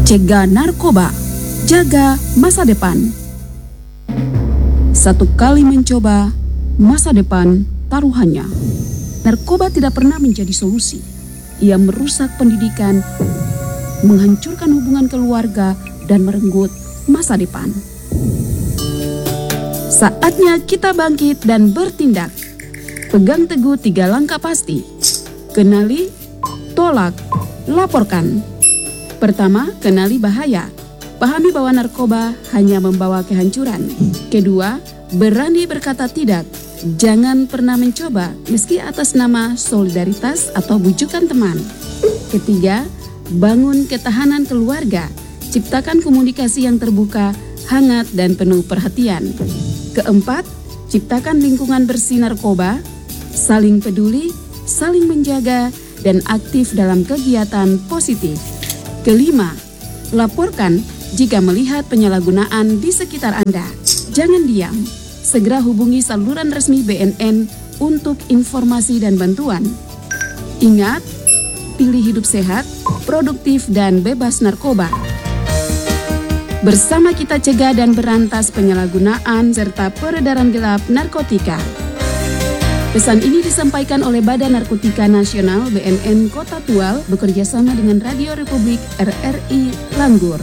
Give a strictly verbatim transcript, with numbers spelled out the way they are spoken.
Cegah narkoba, jaga masa depan. Satu kali mencoba, masa depan taruhannya. Narkoba tidak pernah menjadi solusi. Ia merusak pendidikan, menghancurkan hubungan keluarga, dan merenggut masa depan. Saatnya kita bangkit dan bertindak. Pegang teguh tiga langkah pasti. Kenali, tolak, laporkan. Pertama, kenali bahaya. Pahami bahwa narkoba hanya membawa kehancuran. Kedua, berani berkata tidak. Jangan pernah mencoba meski atas nama solidaritas atau bujukan teman. Ketiga, bangun ketahanan keluarga. Ciptakan komunikasi yang terbuka, hangat, dan penuh perhatian. Keempat, ciptakan lingkungan bersih narkoba, saling peduli, saling menjaga, dan aktif dalam kegiatan positif. Kelima, laporkan jika melihat penyalahgunaan di sekitar Anda. Jangan diam, segera hubungi saluran resmi B N N untuk informasi dan bantuan. Ingat, pilih hidup sehat, produktif, dan bebas narkoba. Bersama kita cegah dan berantas penyalahgunaan serta peredaran gelap narkotika. Pesan ini disampaikan oleh Badan Narkotika Nasional B N N Kota Tual bekerjasama dengan Radio Republik R R I Langgur.